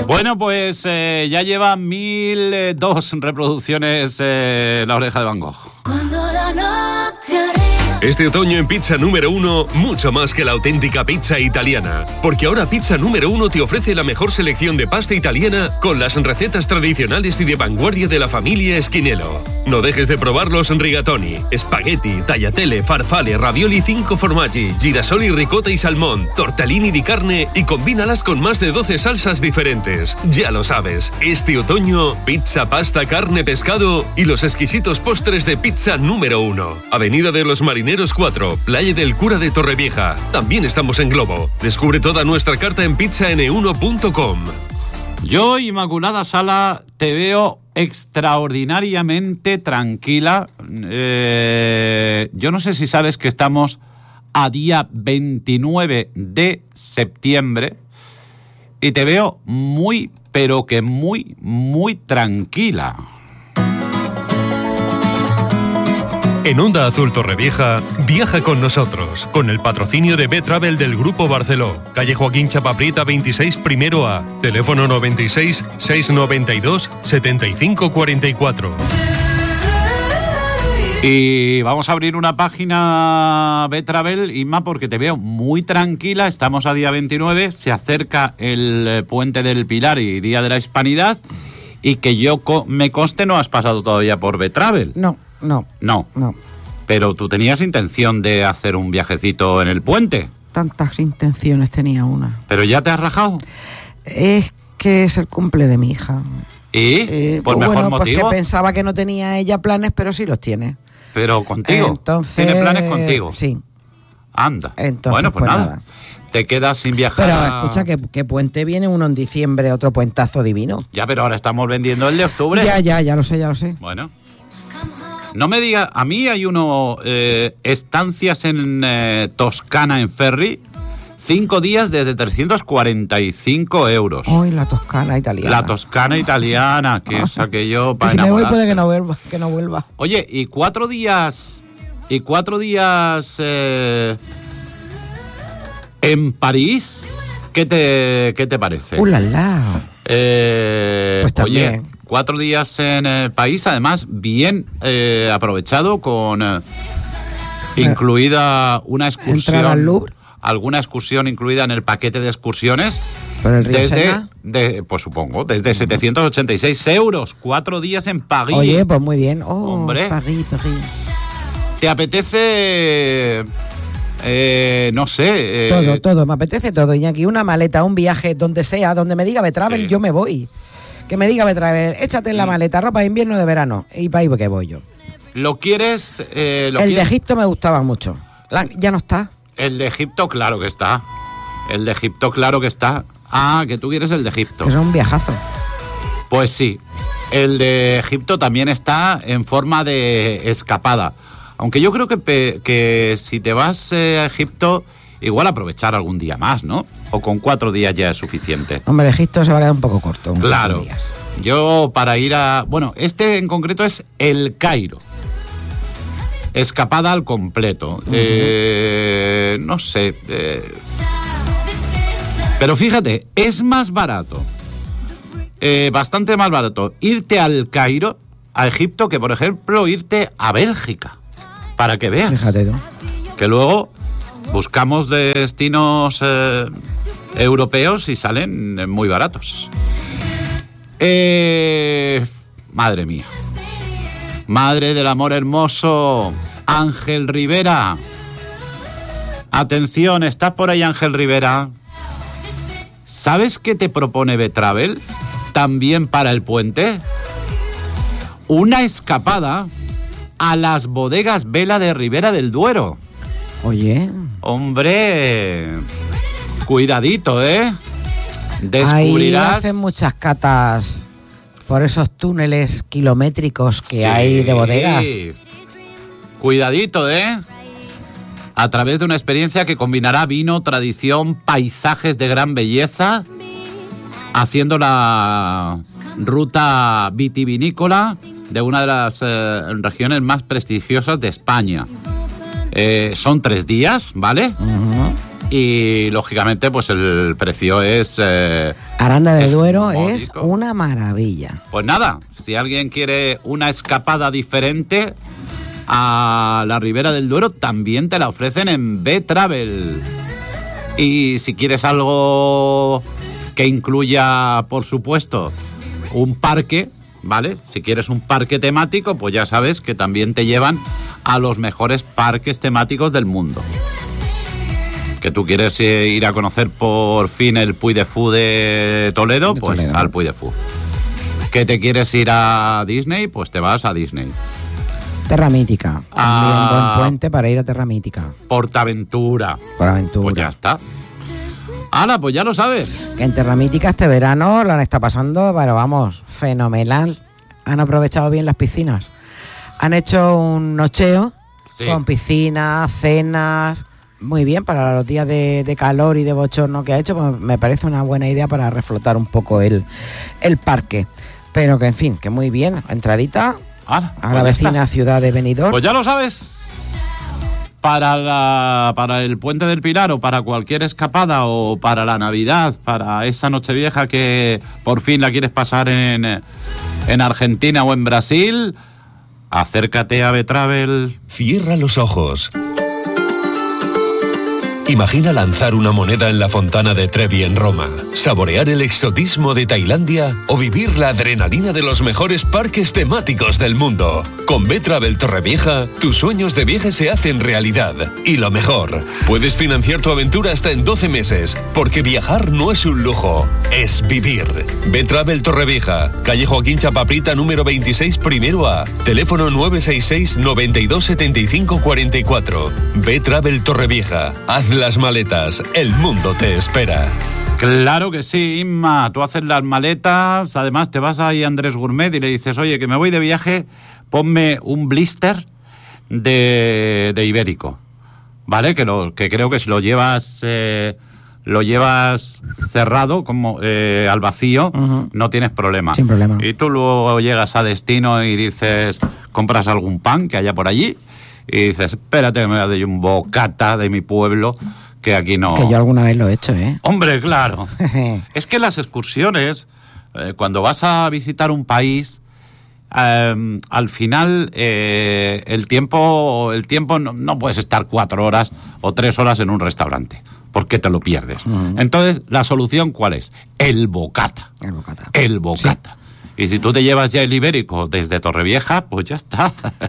Bueno, pues ya lleva 1002 reproducciones La Oreja de Van Gogh. Este otoño en Pizza Número 1, mucho más que la auténtica pizza italiana. Porque ahora Pizza Número 1 te ofrece la mejor selección de pasta italiana con las recetas tradicionales y de vanguardia de la familia Esquinelo. No dejes de probar los rigatoni, spaghetti, tagliatelle, farfalle, ravioli 5 formaggi, girasoli, ricotta y salmón, tortellini di carne y combínalas con más de 12 salsas diferentes. Ya lo sabes, este otoño, pizza, pasta, carne, pescado y los exquisitos postres de Pizza Número 1. Avenida de los Marineros 4, Playa del Cura de Torrevieja. También estamos en Globo. Descubre toda nuestra carta en pizzan1.com. Yo, Inmaculada Sala, te veo extraordinariamente tranquila. Yo no sé si sabes que estamos a día 29 de septiembre y te veo muy, pero que muy, muy tranquila. En Onda Azul Torrevieja, viaja con nosotros, con el patrocinio de B-Travel del Grupo Barceló, calle Joaquín Chapaprieta 26 primero A, teléfono 96 692 7544. Y vamos a abrir una página B-Travel, Inma, porque te veo muy tranquila. Estamos a día 29, se acerca el Puente del Pilar y Día de la Hispanidad, y que yo me conste no has pasado todavía por B-Travel. No. Pero tú tenías intención de hacer un viajecito en el puente. Tantas intenciones tenía una. ¿Pero ya te has rajado? Es que es el cumple de mi hija. ¿Y? ¿Por mejor motivo? Pues que pensaba que no tenía ella planes, pero sí los tiene. ¿Pero contigo? Entonces, ¿tiene planes contigo? Sí. Anda. Entonces, bueno, pues nada. Te quedas sin viajar. Pero escucha, que puente viene uno en diciembre, otro puentazo divino. Ya, pero ahora estamos vendiendo el de octubre. Ya lo sé. Bueno. No me digas, a mí hay estancias en Toscana en ferry, 5 días desde 345 euros. ¡Ay, la Toscana italiana! La Toscana italiana, que es aquello para si enamorarse. me voy puede que no vuelva. Oye, y 4 días en París, ¿qué te parece? ¡Ulala! Pues también. Oye, 4 días en el país, además bien aprovechado, con incluida una excursión. ¿Entrar al Louvre? Alguna excursión incluida en el paquete de excursiones. ¿Pero el río Sena? Pues supongo, desde 786 euros, 4 días en París. Oye, pues muy bien. Hombre. París. ¿Te apetece...? No sé. Todo, me apetece todo, Iñaki. Una maleta, un viaje, donde sea, donde me diga B-Travel, sí. Yo me voy. Que me diga B-Travel, échate en la maleta, ropa de invierno, de verano. Y para ahí que voy yo. ¿Lo quieres? De Egipto me gustaba mucho. ¿Ya no está? El de Egipto, claro que está. Ah, que tú quieres el de Egipto. Que es un viajazo. Pues sí. El de Egipto también está en forma de escapada. Aunque yo creo que si te vas a Egipto, igual aprovechar algún día más, ¿no? O con 4 días ya es suficiente. Hombre, Egipto se va a quedar un poco corto. Claro. Días. Yo para ir a... Bueno, este en concreto es El Cairo. Escapada al completo. No sé. Pero fíjate, es más barato. Bastante más barato irte al Cairo, a Egipto, que por ejemplo irte a Bélgica. Para que veas. Fíjate tú. Que luego buscamos destinos europeos y salen muy baratos. Madre mía. Madre del amor hermoso. Ángel Rivera. Atención, ¿estás por ahí, Ángel Rivera? ¿Sabes qué te propone B-Travel? También para el puente. Una escapada a las bodegas Vela de Ribera del Duero. Oye. Hombre, cuidadito, Descubrirás... Ahí hacen muchas catas por esos túneles kilométricos que hay de bodegas. Cuidadito, A través de una experiencia que combinará vino, tradición, paisajes de gran belleza, haciendo la ruta vitivinícola de una de las regiones más prestigiosas de España. Son 3 días, ¿vale? Uh-huh. Y lógicamente pues el precio es Aranda de Duero módico. es una maravilla. Pues nada, si alguien quiere una escapada diferente a la Ribera del Duero, también te la ofrecen en B-Travel. Y si quieres algo que incluya, por supuesto, un parque, ¿vale? Si quieres un parque temático, pues ya sabes que también te llevan a los mejores parques temáticos del mundo. Que tú quieres ir a conocer por fin el Puy de Fou de Toledo, pues Toledo. Al Puy de Fou. Que te quieres ir a Disney, pues te vas a Disney. Terra Mítica. También buen puente para ir a Terra Mítica. Portaventura. Portaventura. Pues ya está. ¡Hala, pues ya lo sabes! En Terra Mítica este verano lo han estado pasando, pero vamos, fenomenal. Han aprovechado bien las piscinas. Han hecho un nocheo con piscinas, cenas... Muy bien, para los días de calor y de bochorno que ha hecho, pues me parece una buena idea para reflotar un poco el parque. Pero que, en fin, que muy bien. Entradita a la vecina ciudad de Benidorm. Pues ya lo sabes. Para el Puente del Pilar o para cualquier escapada o para la Navidad, para esa Nochevieja que por fin la quieres pasar en Argentina o en Brasil, acércate a B-Travel. Cierra los ojos. Imagina lanzar una moneda en la fontana de Trevi en Roma, saborear el exotismo de Tailandia o vivir la adrenalina de los mejores parques temáticos del mundo. Con B-Travel Torrevieja, tus sueños de viaje se hacen realidad. Y lo mejor, puedes financiar tu aventura hasta en 12 meses, porque viajar no es un lujo, es vivir. B-Travel Torrevieja, calle Joaquín Chapaprita número 26, primero A, teléfono 966 92 75 44. B-Travel Torrevieja, haz las maletas, el mundo te espera. Claro que sí, Inma, tú haces las maletas, además te vas ahí a Andrés Gourmet y le dices, oye, que me voy de viaje, ponme un blister de ibérico, ¿vale? Que creo que si lo llevas cerrado, como al vacío, no tienes problema. Sin problema. Y tú luego llegas a destino y dices, compras algún pan que haya por allí, y dices, espérate que me voy a dar un bocata de mi pueblo, que aquí no... Que yo alguna vez lo he hecho, ¿eh? Hombre, claro. Es que las excursiones, cuando vas a visitar un país, al final el tiempo no puedes estar 4 horas o 3 horas en un restaurante, porque te lo pierdes. Entonces, ¿la solución cuál es? El bocata. El bocata. Sí. Y si tú te llevas ya el ibérico desde Torrevieja, pues ya está.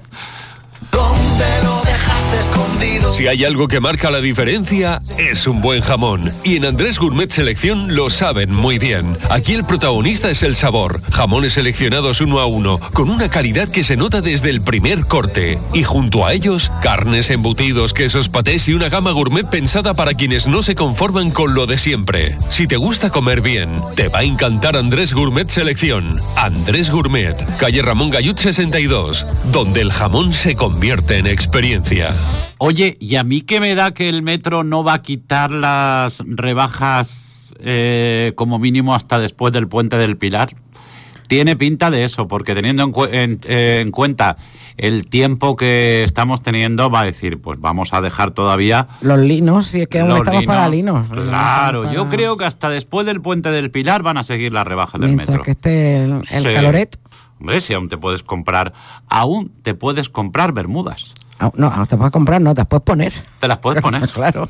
¿Dónde lo dejaste escondido? Si hay algo que marca la diferencia, es un buen jamón. Y en Andrés Gourmet Selección lo saben muy bien. Aquí el protagonista es el sabor. Jamones seleccionados 1 a 1, con una calidad que se nota desde el primer corte. Y junto a ellos, carnes, embutidos, quesos, patés y una gama gourmet pensada para quienes no se conforman con lo de siempre. Si te gusta comer bien, te va a encantar Andrés Gourmet Selección. Andrés Gourmet, calle Ramón Gallut 62, donde el jamón se convierte en experiencia. Oye, ¿y a mí qué me da que el metro no va a quitar las rebajas como mínimo hasta después del Puente del Pilar? Tiene pinta de eso, porque teniendo en cuenta el tiempo que estamos teniendo, va a decir, pues vamos a dejar todavía... Los linos, si es que aún estamos para linos. Claro, yo creo que hasta después del Puente del Pilar van a seguir las rebajas del metro. Mientras que esté el caloret. Hombre, si aún te puedes comprar bermudas. No te puedes comprar, no, te las puedes poner. Te las puedes poner. Claro.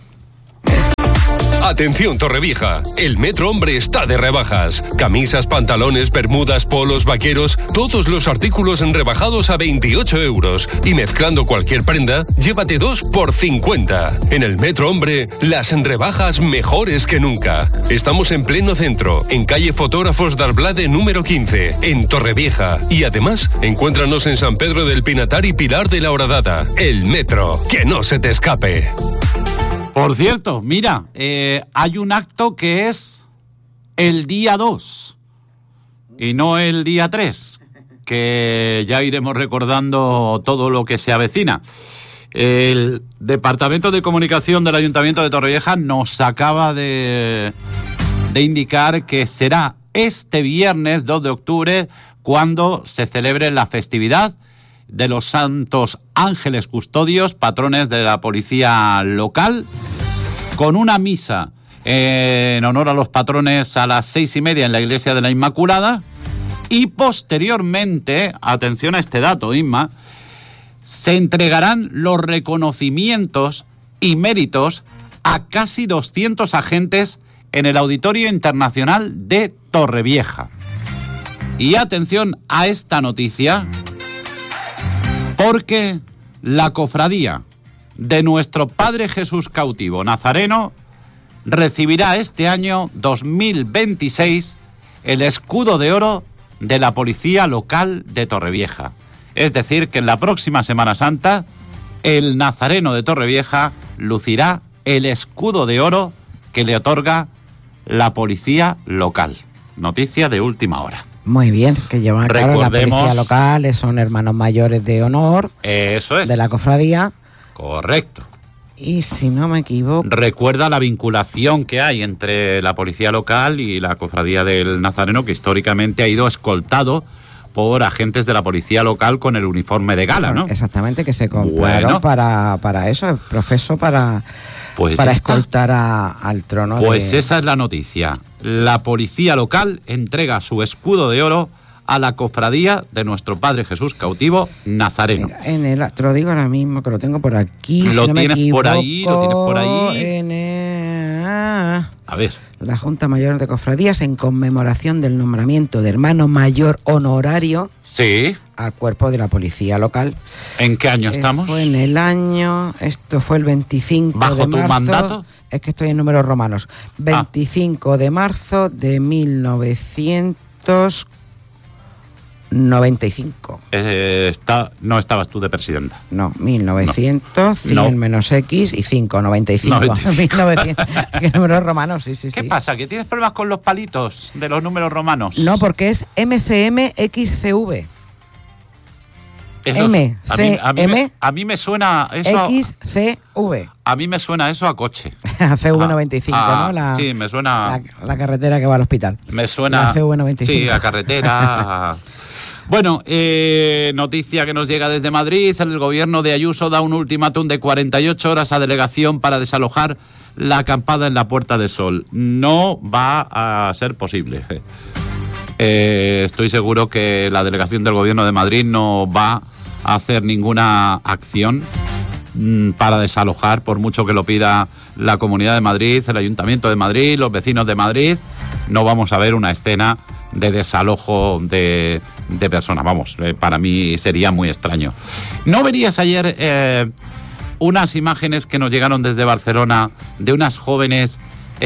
Atención Torrevieja, el Metro Hombre está de rebajas. Camisas, pantalones, bermudas, polos, vaqueros, todos los artículos rebajados a 28 euros. Y mezclando cualquier prenda, llévate 2 por 50. En el Metro Hombre, las rebajas mejores que nunca. Estamos en pleno centro, en calle Fotógrafos d'Arblade número 15, en Torrevieja. Y además, encuéntranos en San Pedro del Pinatar y Pilar de la Horadada. El Metro, que no se te escape. Por cierto, mira, hay un acto que es el día 2 y no el día 3, que ya iremos recordando todo lo que se avecina. El Departamento de Comunicación del Ayuntamiento de Torrevieja nos acaba de indicar que será este viernes 2 de octubre cuando se celebre la festividad de los Santos Ángeles Custodios, patrones de la policía local, con una misa en honor a los patrones a las 6:30 en la Iglesia de la Inmaculada. Y posteriormente, atención a este dato, Inma, se entregarán los reconocimientos y méritos a casi 200 agentes en el Auditorio Internacional de Torrevieja. Y atención a esta noticia, porque la cofradía de nuestro Padre Jesús Cautivo Nazareno recibirá este año 2026 el escudo de oro de la Policía Local de Torrevieja. Es decir, que en la próxima Semana Santa el Nazareno de Torrevieja lucirá el escudo de oro que le otorga la Policía Local. Noticia de última hora. Muy bien, que llevan, claro, la Policía Local, son hermanos mayores de honor. Eso es. De la cofradía. Correcto. Y si no me equivoco... Recuerda la vinculación que hay entre la Policía Local y la Cofradía del Nazareno, que históricamente ha ido escoltado por agentes de la Policía Local con el uniforme de gala, ¿no? Exactamente, que se compraron para eso, el profeso para escoltar al trono. Pues esa es la noticia. La Policía Local entrega su escudo de oro a la cofradía de nuestro Padre Jesús Cautivo Nazareno. Mira, te lo digo ahora mismo, que lo tengo por aquí. Lo tienes por ahí. A ver. La Junta Mayor de Cofradías, en conmemoración del nombramiento de hermano mayor honorario al cuerpo de la Policía Local. ¿En qué año estamos? Fue en el año... Esto fue el 25 ¿Bajo de marzo. tu mandato? Es que estoy en números romanos. 25 de marzo de 1995. No estabas tú de presidenta. No, 1900, 100 menos X y 5, 95. 1900, ¿qué números romanos? Sí. ¿Qué pasa? ¿Que tienes problemas con los palitos de los números romanos? No, porque es MCMXCV. A mí me suena eso... XCV. A mí me suena eso a coche. CV95, ¿no? Sí, me suena... La carretera que va al hospital. Me suena... La CV95. Sí, a carretera... Bueno, noticia que nos llega desde Madrid. El gobierno de Ayuso da un ultimátum de 48 horas a delegación para desalojar la acampada en la Puerta del Sol. No va a ser posible. Estoy seguro que la delegación del gobierno de Madrid no va a hacer ninguna acción para desalojar, por mucho que lo pida la Comunidad de Madrid, el Ayuntamiento de Madrid, los vecinos de Madrid. No vamos a ver una escena de desalojo de personas. Vamos, para mí sería muy extraño. ¿No verías ayer unas imágenes que nos llegaron desde Barcelona de unas jóvenes,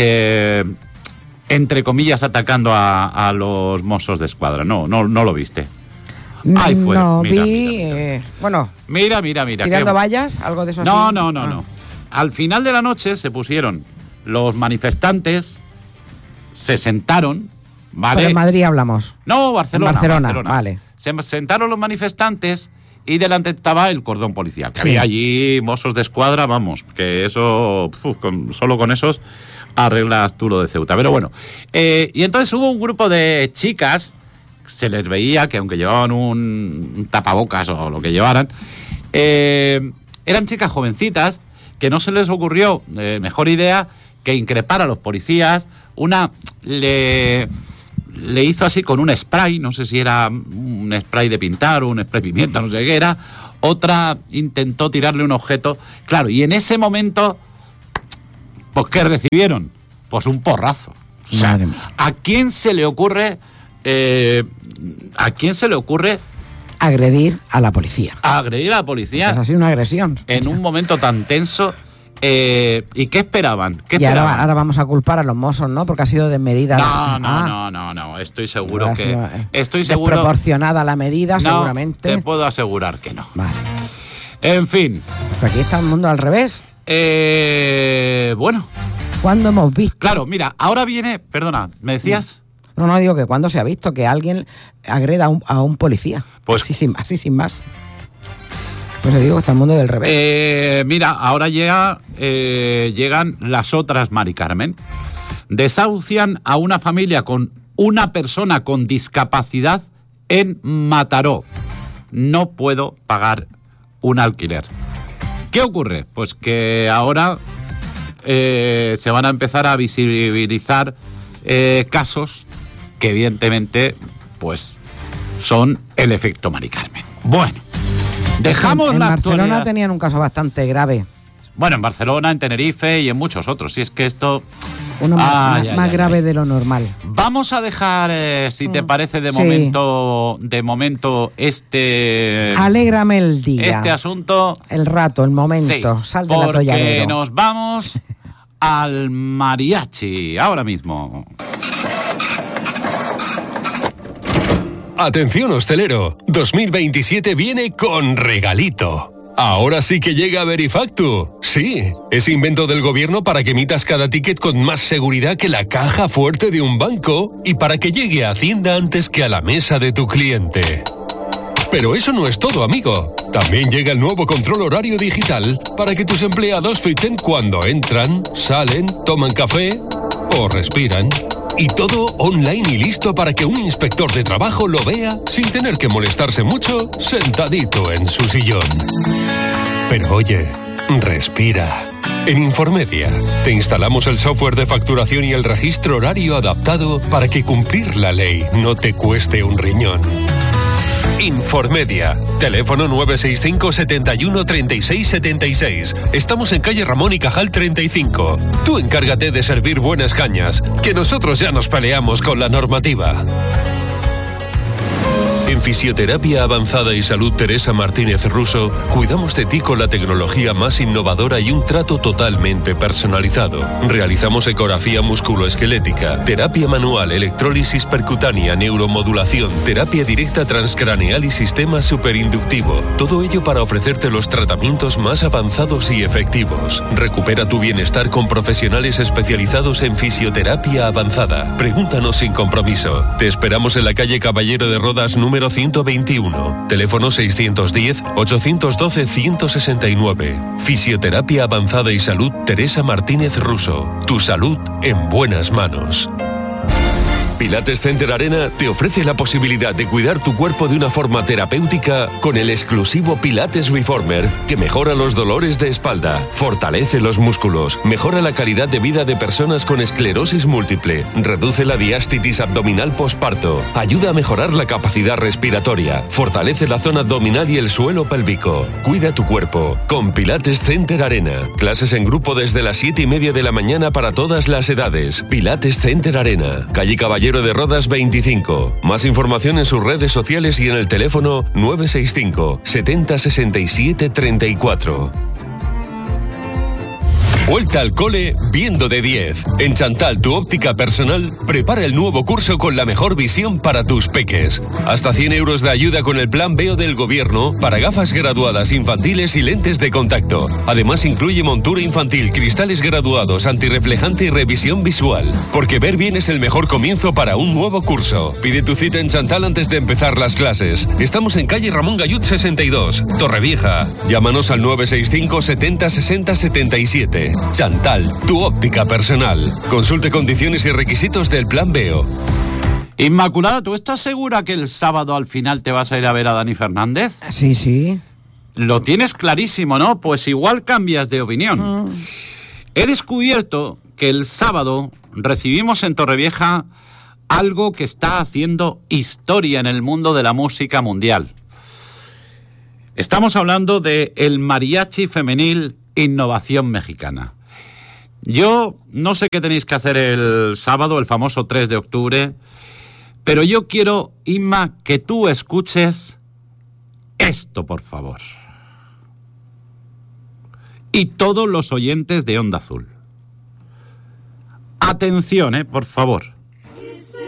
entre comillas, atacando a los Mossos de Escuadra? No lo viste. Ahí fue. No, mira, vi... bueno... Mira. ¿Tirando vallas? ¿Algo de eso así? No. Al final de la noche se pusieron los manifestantes, se sentaron... ¿Vale? Pero en Madrid hablamos. No, Barcelona. Vale. Se sentaron los manifestantes y delante estaba el cordón policial. Que había allí Mossos de Escuadra, vamos, que eso, solo con esos arreglas tú lo de Ceuta. Pero bueno, y entonces hubo un grupo de chicas, se les veía que aunque llevaban un tapabocas o lo que llevaran, eran chicas jovencitas que no se les ocurrió mejor idea que increpar a los policías. Una le hizo así con un spray, no sé si era un spray de pintar o un spray pimienta, no sé qué era. Otra intentó tirarle un objeto. Claro, y en ese momento, pues ¿qué recibieron? Pues un porrazo. O sea, ¿a quién se le ocurre agredir a la policía? Agredir a la policía. Es así una agresión. En un momento tan tenso. ¿Y qué esperaban? Ahora vamos a culpar a los Mossos, ¿no? Porque ha sido desmedida. No. Estoy seguro que... Desproporcionada la medida, seguramente. Te puedo asegurar que no. Vale. En fin. Pero aquí está el mundo al revés. Bueno. ¿Cuándo hemos visto? Claro, mira, ahora viene... Perdona, ¿me decías? No, digo que ¿cuándo se ha visto que alguien agreda a un policía? Pues... Así sin más. Pues te digo que está el mundo del revés. Mira, ahora llegan las otras, Mari Carmen. Desahucian a una familia con una persona con discapacidad en Mataró. No puedo pagar un alquiler. ¿Qué ocurre? Pues que ahora se van a empezar a visibilizar casos que evidentemente pues son el efecto Mari Carmen. Bueno, dejamos en la Barcelona actualidad. tenían un caso bastante grave. Bueno, en Barcelona, en Tenerife y en muchos otros. Si es que esto... Uno más grave de lo normal. Vamos a dejar, si te parece, de momento este... Alégrame el día. Este asunto. El rato, el momento. Sí, Sal del atolladero. porque nos vamos al mariachi ahora mismo. Atención hostelero, 2027 viene con regalito. Ahora sí que llega Verifactu. Sí, es invento del gobierno para que emitas cada ticket con más seguridad que la caja fuerte de un banco y para que llegue a Hacienda antes que a la mesa de tu cliente. Pero eso no es todo, amigo. También llega el nuevo control horario digital para que tus empleados fichen cuando entran, salen, toman café o respiran. Y todo online y listo para que un inspector de trabajo lo vea sin tener que molestarse mucho sentadito en su sillón. Pero oye, respira. En Informedia te instalamos el software de facturación y el registro horario adaptado para que cumplir la ley no te cueste un riñón. Informedia, teléfono 965 71 36 76. Estamos en calle Ramón y Cajal 35. Tú encárgate de servir buenas cañas, que nosotros ya nos peleamos con la normativa. En Fisioterapia Avanzada y Salud Teresa Martínez Russo, cuidamos de ti con la tecnología más innovadora y un trato totalmente personalizado. Realizamos ecografía musculoesquelética, terapia manual, electrólisis percutánea, neuromodulación, terapia directa transcraneal y sistema superinductivo. Todo ello para ofrecerte los tratamientos más avanzados y efectivos. Recupera tu bienestar con profesionales especializados en fisioterapia avanzada. Pregúntanos sin compromiso. Te esperamos en la calle Caballero de Rodas número 121, teléfono 610-812-169. Fisioterapia Avanzada y Salud Teresa Martínez Russo. Tu salud en buenas manos. Pilates Center Arena te ofrece la posibilidad de cuidar tu cuerpo de una forma terapéutica con el exclusivo Pilates Reformer, que mejora los dolores de espalda, fortalece los músculos, mejora la calidad de vida de personas con esclerosis múltiple, reduce la diástisis abdominal posparto, ayuda a mejorar la capacidad respiratoria, fortalece la zona abdominal y el suelo pélvico. Cuida tu cuerpo con Pilates Center Arena. Clases en grupo desde las 7:30 de la mañana para todas las edades. Pilates Center Arena, calle Caballero de Rodas 25. Más información en sus redes sociales y en el teléfono 965 70 67 34. Vuelta al cole viendo de 10. En Chantal, tu óptica personal, prepara el nuevo curso con la mejor visión para tus peques. Hasta 100 euros de ayuda con el plan BEO del gobierno para gafas graduadas infantiles y lentes de contacto. Además incluye montura infantil, cristales graduados, antirreflejante y revisión visual. Porque ver bien es el mejor comienzo para un nuevo curso. Pide tu cita en Chantal antes de empezar las clases. Estamos en calle Ramón Gallut 62, Torrevieja. Llámanos al 965 70 60 77. Chantal, tu óptica personal. Consulte condiciones y requisitos del plan BEO. Inmaculada, ¿tú estás segura que el sábado al final te vas a ir a ver a Dani Fernández? Sí, sí. Lo tienes clarísimo, ¿no? Pues igual cambias de opinión. He descubierto que el sábado recibimos en Torrevieja algo que está haciendo historia en el mundo de la música mundial. Estamos hablando de el mariachi femenil Innovación Mexicana. Yo no sé qué tenéis que hacer el sábado, el famoso 3 de octubre, pero yo quiero, Inma, que tú escuches esto, por favor. Y todos los oyentes de Onda Azul. Atención, por favor.